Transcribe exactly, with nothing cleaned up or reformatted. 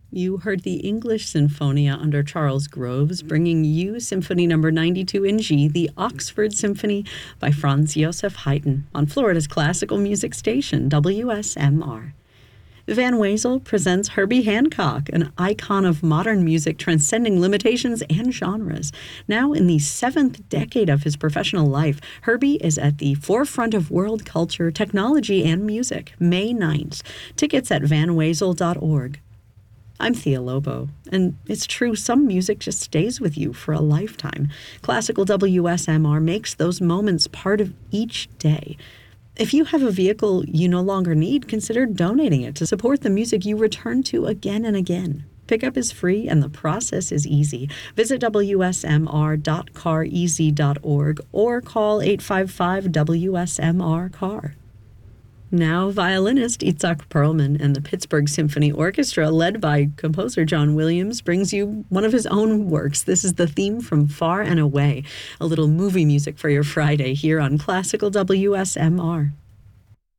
You heard the English Sinfonia under Charles Groves, bringing you Symphony Number ninety-two in G, the Oxford Symphony by Franz Joseph Haydn, on Florida's classical music station, W S M R. Van Wezel presents Herbie Hancock, an icon of modern music transcending limitations and genres. Now in the seventh decade of his professional life, Herbie is at the forefront of world culture, technology, and music. May ninth. Tickets at van wezel dot org. I'm Thea Lobo, and it's true, some music just stays with you for a lifetime. Classical W S M R makes those moments part of each day. If you have a vehicle you no longer need, consider donating it to support the music you return to again and again. Pickup is free and the process is easy. Visit w s m r dot car easy dot org or call eight five five W S M R C A R. Now, violinist Itzhak Perlman and the Pittsburgh Symphony Orchestra, led by composer John Williams, brings you one of his own works. This is the theme from Far and Away, a little movie music for your Friday here on Classical W S M R.